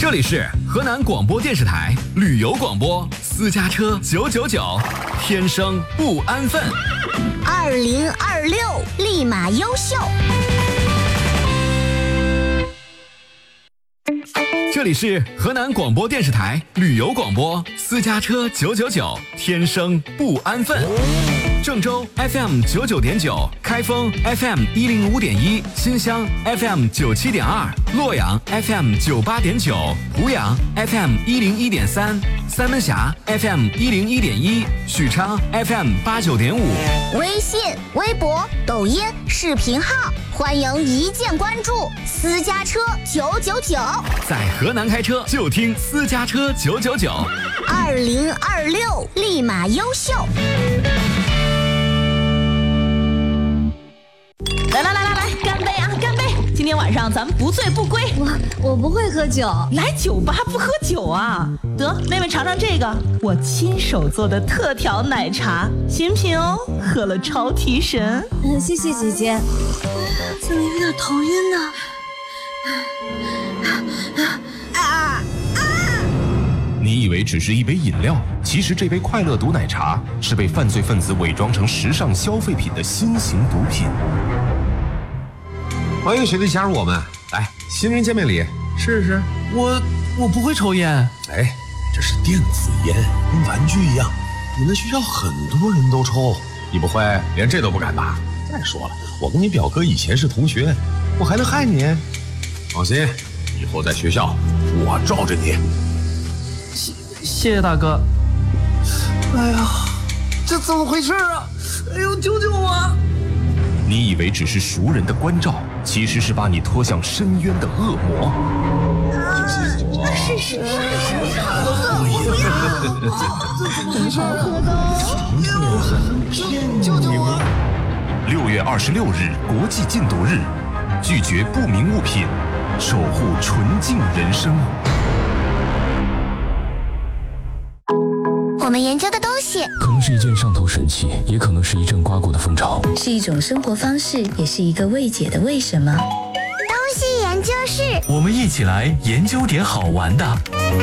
这里是河南广播电视台旅游广播，私家车999，天生不安分。 2026立马优秀。 这里是河南广播电视台旅游广播，私家车999，天生不安分。郑州 FM 99.9，开封 FM 105.1，新乡 FM 97.2，洛阳 FM 98.9，湖阳 FM 101.3，三门峡 FM 101.1，许昌 FM 89.5。 微信、微博、抖音、视频号，欢迎一键关注私家车999。 在河南开车就听私家车999。 2026立马优秀。 来，干杯啊，干杯！今天晚上咱们不醉不归。 我不会喝酒， 来酒吧不喝酒啊？得，妹妹尝尝这个，我亲手做的特调奶茶，新品哦，喝了超提神。 谢谢姐姐。怎么有点头晕呢？ 你以为只是一杯饮料，其实这杯快乐毒奶茶是被犯罪分子伪装成时尚消费品的新型毒品。 欢迎学弟加入我们，来，新人见面礼，试试。 我不会抽烟。 哎，这是电子烟，跟玩具一样，你们学校很多人都抽，你不会连这都不敢吧？再说了，我跟你表哥以前是同学，我还能害你？放心，以后在学校我罩着你。 谢谢大哥。 哎呀，这怎么回事啊？哎呦，救救我！ 你以为只是熟人的关照，其实是把你拖向深渊的恶魔。 是。 救救我 ！6月26日国际禁毒日，拒绝不明物品，守护纯净人生。 我们研究的东西可能是一件上头神器，也可能是一阵刮过的风潮， 是一种生活方式，也是一个未解的为什么。 东西研究室， 我们一起来研究点好玩的。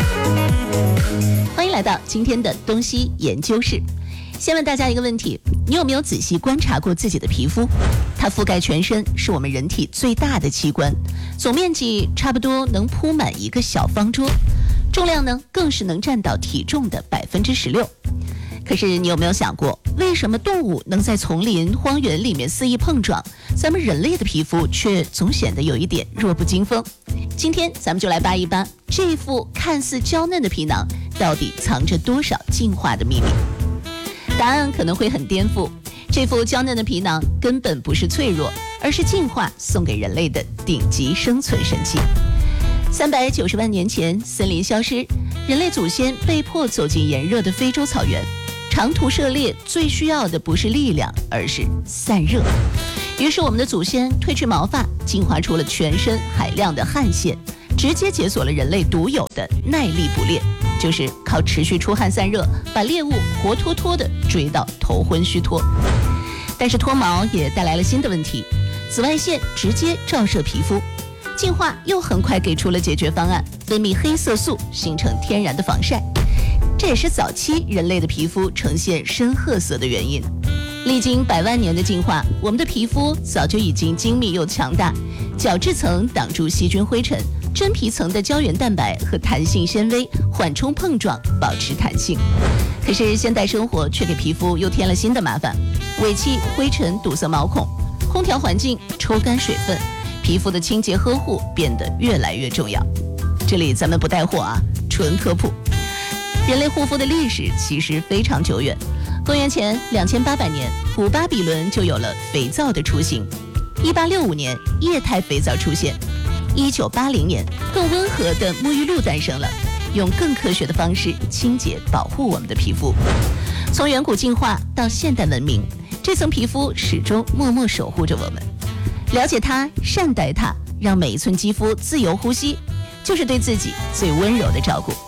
欢迎来到今天的东西研究室。先问大家一个问题，你有没有仔细观察过自己的皮肤？它覆盖全身，是我们人体最大的器官，总面积差不多能铺满一个小方桌，重量呢更是能占到体重的16%。可是你有没有想过，为什么动物能在丛林、荒原里面肆意碰撞，咱们人类的皮肤却总显得有一点弱不禁风？今天咱们就来扒一扒这副看似娇嫩的皮囊到底藏着多少进化的秘密。答案可能会很颠覆，这副娇嫩的皮囊根本不是脆弱，而是进化送给人类的顶级生存神器。390万年前，森林消失，人类祖先被迫走进炎热的非洲草原，长途涉猎最需要的不是力量，而是散热。于是我们的祖先褪去毛发，进化出了全身海量的汗腺，直接解锁了人类独有的耐力捕猎，就是靠持续出汗散热，把猎物活脱脱地追到头昏虚脱。但是脱毛也带来了新的问题，紫外线直接照射皮肤，进化又很快给出了解决方案，分泌黑色素，形成天然的防晒。这也是早期人类的皮肤呈现深褐色的原因。历经100万年的进化，我们的皮肤早就已经精密又强大，角质层挡住细菌灰尘，真皮层的胶原蛋白和弹性纤维缓冲碰撞，保持弹性。可是现代生活却给皮肤又添了新的麻烦，尾气、灰尘堵塞毛孔，空调环境抽干水分，皮肤的清洁呵护变得越来越重要。这里咱们不带货啊，纯科普。人类护肤的历史其实非常久远，公元前2800年，古巴比伦就有了肥皂的雏形。1865年，液态肥皂出现。1980年，更温和的沐浴露诞生了，用更科学的方式清洁保护我们的皮肤。从远古进化到现代文明，这层皮肤始终默默守护着我们。了解它，善待它，让每一寸肌肤自由呼吸，就是对自己最温柔的照顾。